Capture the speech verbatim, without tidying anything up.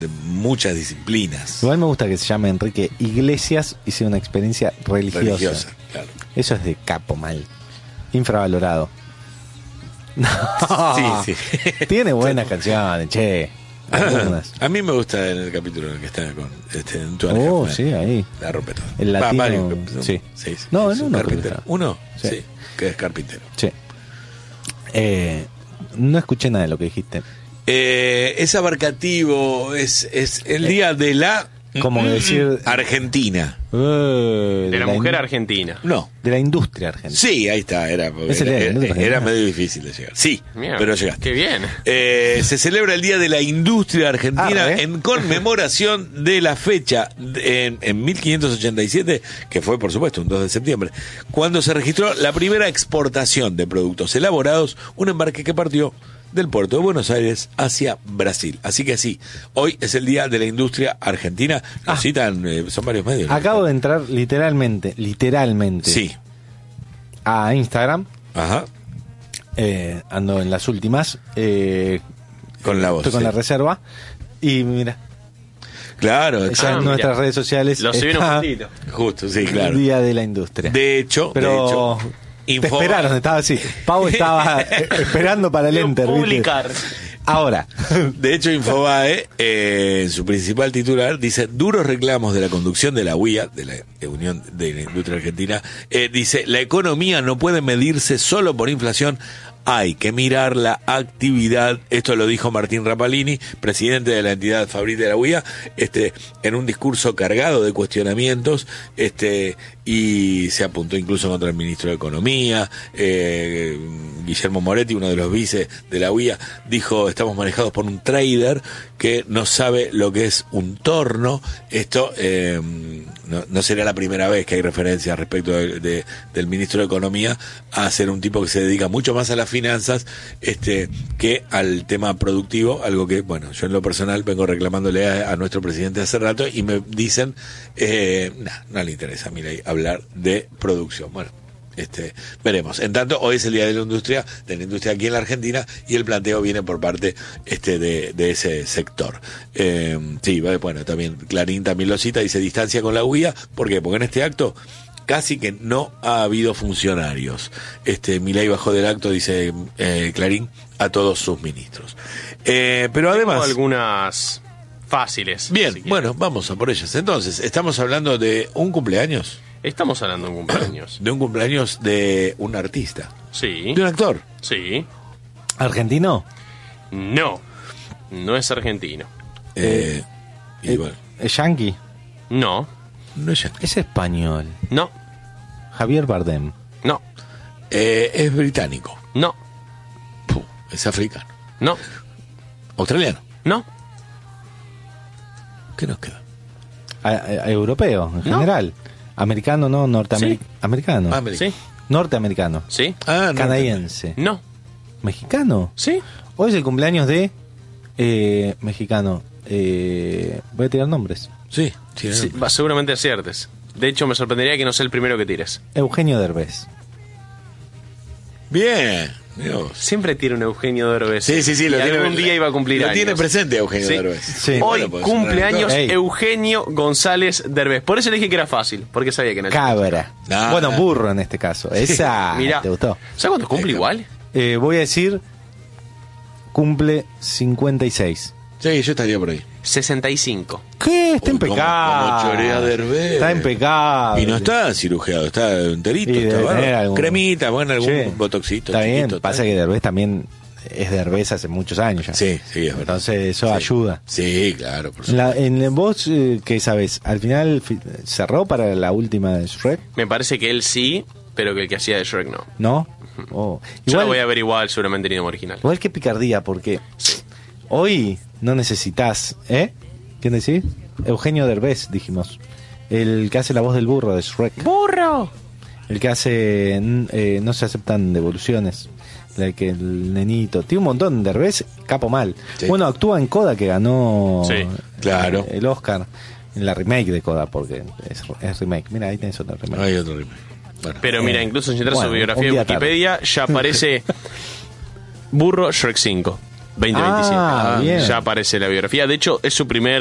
de muchas disciplinas. Igual me gusta que se llame Enrique Iglesias y sea una experiencia religiosa. Religiosa, claro. Eso es de capo mal. Infravalorado. No. Sí, sí. Tiene buenas canciones, che. Algunas. A mí me gusta en el capítulo en el que está con este, en tu Oh, sí, ahí. La rompe toda. El latino, Va, Mario, sí. sí, sí. No, Es no, un no, carpintero. creo que- Uno, Sí. sí. que es carpintero. Sí. Eh, no escuché nada de lo que dijiste. Eh, es abarcativo, es, es el día de la Como decir. Argentina. eh, De la mujer in- argentina. No. De la industria argentina. Sí, ahí está, era, porque Es el día de la era, industria era argentina. medio difícil de llegar. Sí, Mira, pero llegaste. Qué bien. Eh, se celebra el Día de la Industria Argentina Ah, ¿eh? en conmemoración de la fecha de- en, en mil quinientos ochenta y siete, que fue por supuesto un dos de septiembre, cuando se registró la primera exportación de productos elaborados, un embarque que partió del puerto de Buenos Aires hacia Brasil. Así que sí, hoy es el Día de la Industria Argentina. Lo Ah. citan, eh, son varios medios. ¿no? Acabo de entrar literalmente, literalmente Sí, a Instagram. ajá, Eh, ando en las últimas. Eh, con la voz. estoy con sí. la reserva. Y mira, Claro, ya Ah, en mira. nuestras redes sociales Lo subí en un está puntito. justo, sí, el claro. Día de la Industria. De hecho, Pero de hecho, te Infobae- esperaron, estaba así. Pau estaba eh, esperando para el enter. ¿viste? Publicar. Ahora. De hecho, Infobae, eh, en su principal titular, dice: duros reclamos de la conducción de la U I A, de la Unión de la Industria Argentina, eh, dice: la economía no puede medirse solo por inflación, hay que mirar la actividad. Esto lo dijo Martín Rapalini, presidente de la entidad fabril de la U I A, este, en un discurso cargado de cuestionamientos, este, y se apuntó incluso contra el ministro de Economía. eh, Guillermo Moretti, uno de los vice de la U I A, dijo: estamos manejados por un trader que no sabe lo que es un torno. Esto eh, no, no será la primera vez que hay referencias respecto de, de- del ministro de Economía a ser un tipo que se dedica mucho más a las finanzas este que al tema productivo, algo que, bueno, yo en lo personal vengo reclamándole a, a nuestro presidente hace rato y me dicen, eh, nah, no le interesa a Milei hablar de producción. Bueno, este, veremos. En tanto, hoy es el Día de la Industria, de la industria aquí en la Argentina, y el planteo viene por parte este de, de ese sector. Eh, sí, bueno, también Clarín también lo cita, dice: distancia con la U I A. ¿Por qué? Porque en este acto casi que no ha habido funcionarios. Este, Milei bajó del acto, dice eh, Clarín, a todos sus ministros. Eh, pero además... Tengo algunas fáciles. Bien, si bueno, vamos a por ellas. Entonces, estamos hablando de un cumpleaños. Estamos hablando de un cumpleaños. De un cumpleaños de un artista. Sí. De un actor. Sí. ¿Argentino? No. No es argentino. Eh, y Eh, bueno, ¿Es yankee? No. no es, Es español. No. Javier Bardem. No. eh, es británico. No. Puh, es africano. No. Australiano. No. ¿Qué nos queda? A- a- europeo, en No. general. Americano, no, norteamericano. Sí. Americano. América. Sí. Norteamericano. Sí. Ah, no, Canadiense. No. Mexicano. Sí. Hoy es el cumpleaños de eh, mexicano. Eh, voy a tirar nombres. Sí, sí, Sí, va, seguramente aciertes. De hecho, me sorprendería que no sea el primero que tires. Eugenio Derbez. Bien. Dios. Siempre tiene un Eugenio Derbez. Sí, sí, sí. Lo y tiene, algún día iba a cumplir lo años. tiene presente Eugenio Sí. Derbez. Sí. Hoy Bueno, pues, cumpleaños un actor. Ey. Eugenio González Derbez. Por eso le dije que era fácil, porque sabía que no. Cabra. No, bueno, no. burro en este caso. Esa. Mirá. ¿Te gustó? ¿Sabes cuántos cumple Eh, igual? Eh, voy a decir. Cumple cincuenta y seis. Sí, yo estaría por ahí. sesenta y cinco. ¿Qué? Está Uy, cómo- impecable. cómo chorea Derbez. Está impecable. Y no está cirujeado, está enterito, Y está debe bárbaro. tener algún- Cremita, bueno, algún Sí. botoxito. Está bien, chiquito, pasa está que Derbez también es Derbez hace muchos años ya. Sí, sí, es verdad. Entonces eso Sí. ayuda. Sí, claro, por En, la, supuesto. en vos, eh, ¿qué sabes? ¿Al final fi- cerró para la última de Shrek? Me parece que él sí, pero que el que hacía de Shrek no. ¿No? Oh. Yo Igual, lo voy a ver igual, seguramente en idioma original. igual que picardía, porque hoy no necesitas, ¿eh? ¿Quién decís? Eugenio Derbez, dijimos. El que hace la voz del burro de Shrek. ¡Burro! El que hace n- eh, no se aceptan devoluciones. El que el nenito. Tiene un montón de Derbez, capo mal. Sí. Bueno, actúa en Coda, que ganó Sí, claro. el Oscar. En la remake de Coda, porque es, es remake. Mira, ahí tenés otra remake. No hay otro remake. Bueno, Pero Eh, mira, incluso si entras a bueno, su biografía un de día tarde. Wikipedia, ya aparece Burro Shrek cinco. veinte veintisiete. Ah, bien. Ya aparece la biografía. De hecho, es su primer